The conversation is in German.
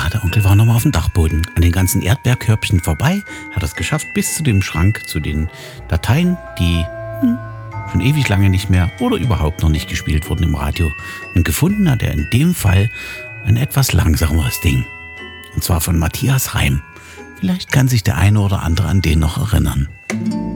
Ja, der Onkel war nochmal auf dem Dachboden. An den ganzen Erdbeerkörbchen vorbei, hat es geschafft bis zu dem Schrank, zu den Dateien, die schon ewig lange nicht mehr oder überhaupt noch nicht gespielt wurden im Radio. Und gefunden hat er in dem Fall ein etwas langsameres Ding. Und zwar von Matthias Reim. Vielleicht kann sich der eine oder andere an den noch erinnern.